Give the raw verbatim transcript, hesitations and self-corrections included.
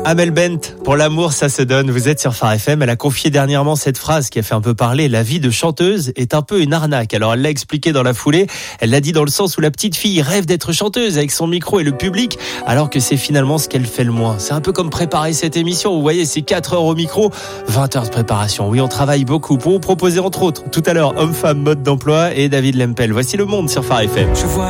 Amel Bent, pour l'amour ça se donne, vous êtes sur Phare F M, elle a confié dernièrement cette phrase qui a fait un peu parler, la vie de chanteuse est un peu une arnaque. Alors elle l'a expliqué dans la foulée, elle l'a dit dans le sens où la petite fille rêve d'être chanteuse avec son micro et le public, alors que c'est finalement ce qu'elle fait le moins. C'est un peu comme préparer cette émission, vous voyez, c'est quatre heures au micro, vingt heures de préparation. Oui, on travaille beaucoup pour vous proposer entre autres, tout à l'heure, homme-femme, mode d'emploi et David Lempel. Voici Le Monde sur Phare F M. Je vois